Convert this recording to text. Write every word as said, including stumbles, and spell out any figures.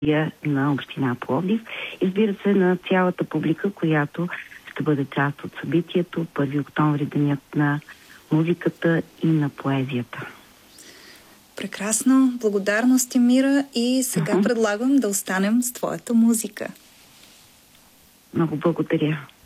на община Пловдив и, разбира се, на цялата публика, която ще бъде част от събитието. първи октомври, денят на музиката и на поезията. Прекрасно. Благодарности, Мира. И сега uh-huh. предлагам да останем с твоята музика. Много благодаря.